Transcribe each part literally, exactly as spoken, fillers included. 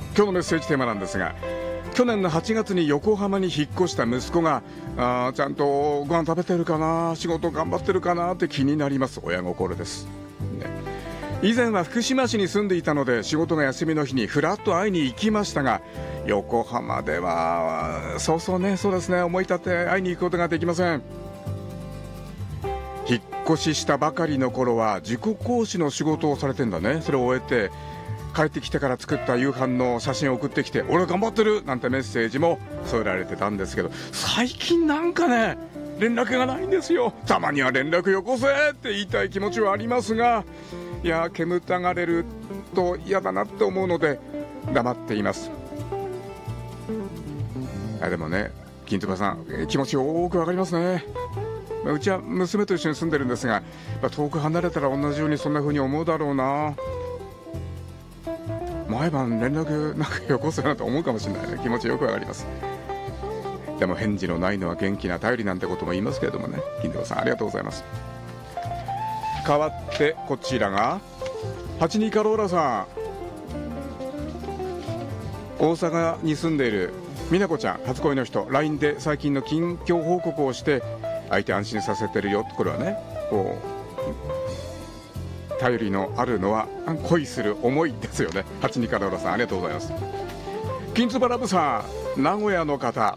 今日のメッセージテーマなんですが、去年のはちがつに横浜に引っ越した息子があちゃんとご飯食べてるかな、仕事頑張ってるかなって気になります。親心です、ね、以前は福島市に住んでいたので仕事が休みの日にふらっと会いに行きましたが、横浜ではそうそうね、そうですね、思い立って会いに行くことができません。引っ越ししたばかりの頃は塾講師の仕事をされてんだね。それを終えて帰ってきてから作った夕飯の写真を送ってきて、俺頑張ってるなんてメッセージも添えられてたんですけど、最近なんかね連絡がないんですよ。たまには連絡よこせって言いたい気持ちはありますが、いや煙たがれると嫌だなって思うので黙っています。あでもね、金妻さん気持ちよくわかりますね。うちは娘と一緒に住んでるんですが、遠く離れたら同じようにそんな風に思うだろうな。毎晩連絡なんかよこせなと思うかもしれないね。気持ちよくわかります。でも返事のないのは元気な頼りなんてことも言いますけれどもね。金城さんありがとうございます。代わってこちらがはちにカローラさん、大阪に住んでいる美奈子ちゃん、初恋の人、 ライン で最近の近況報告をして相手安心させてるよ。これはね、こう頼りのあるのは恋する思いですよね。はちにカローラさんありがとうございます。金つばラブさん、名古屋の方、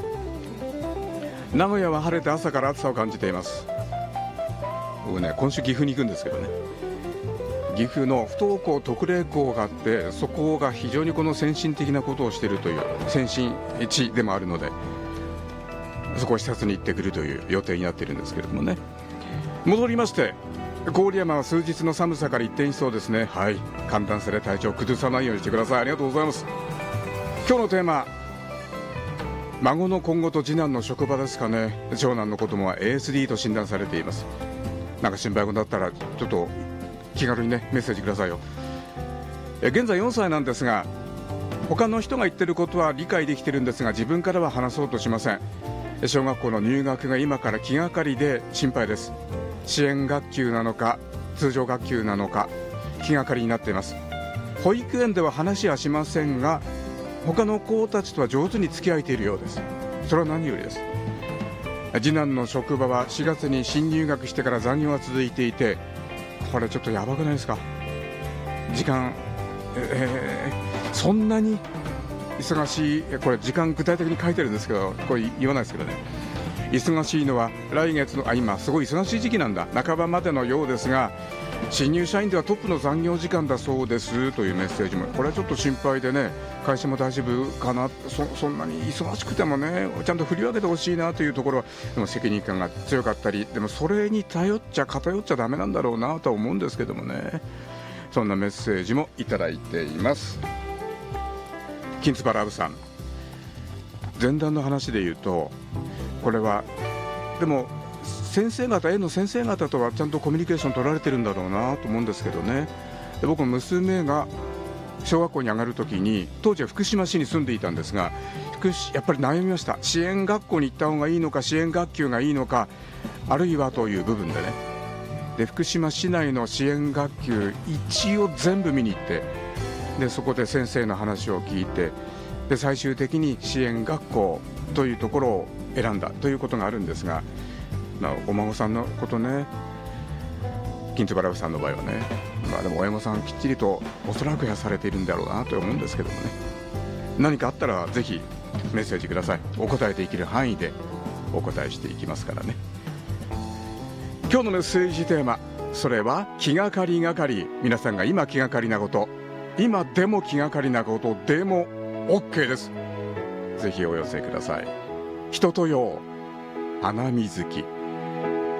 名古屋は晴れて朝から暑さを感じています。僕ね今週岐阜に行くんですけどね、岐阜の不登校特例校があって、そこが非常にこの先進的なことをしているという先進地でもあるので、そこを視察に行ってくるという予定になっているんですけれどもね。戻りまして、郡山は数日の寒さから一転しそうですね。はい、寒暖差で体調を崩さないようにしてください。ありがとうございます。今日のテーマ、孫の今後と次男の職場ですかね。長男の子供は エーエスディー と診断されています。なんか心配事だったらちょっと気軽にねメッセージくださいよ。え現在よんさいなんですが、他の人が言ってることは理解できてるんですが、自分からは話そうとしません。小学校の入学が今から気がかりで心配です。支援学級なのか通常学級なのか気がかりになっています。保育園では話はしませんが、他の子たちとは上手に付き合えているようです。それは何よりです。次男の職場はしがつに新入学してから残業が続いていて、これちょっとやばくないですか。時間、えー、そんなに忙しい、これ時間具体的に書いてるんですけど、これ言わないですけどね、忙しいのは来月のあ今すごい忙しい時期なんだ半ばまでのようですが、新入社員ではトップの残業時間だそうですというメッセージも、これはちょっと心配でね、会社も大丈夫かな、 そ, そんなに忙しくてもねちゃんと振り分けてほしいなというところは、でも責任感が強かったり、でもそれに頼っちゃ偏っちゃダメなんだろうなとは思うんですけどもね。そんなメッセージもいただいています。金つばラブさん、前段の話で言うと、これはでも先生方、絵の先生方とはちゃんとコミュニケーション取られてるんだろうなと思うんですけどね。で僕娘が小学校に上がるときに、当時は福島市に住んでいたんですが、福やっぱり悩みました。支援学校に行った方がいいのか、支援学級がいいのか、あるいはという部分でね。で福島市内の支援学級一応全部見に行って、でそこで先生の話を聞いて、で最終的に支援学校というところを選んだということがあるんですが、まあ、お孫さんのことね、金つばラブさんの場合はね、まあ、でも親御さんきっちりとおそらくやされているんだろうなと思うんですけどもね。何かあったらぜひメッセージください。お答えできる範囲でお答えしていきますからね。今日のメッセージテーマ、それは気がかりがかり。皆さんが今気がかりなこと、今でも気がかりなことでも OK です。ぜひお寄せください。人とよう、花水木。